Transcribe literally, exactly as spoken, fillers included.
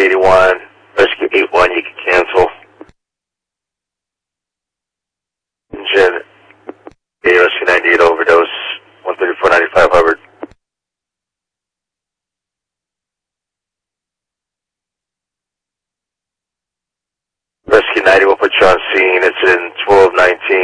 eighty-one, Rescue eight one, you can cancel. Engine, yeah, Rescue ninety-eight overdose, one thirty-four ninety-five Hubbard. Rescue ninety will put you on scene, it's in twelve nineteen.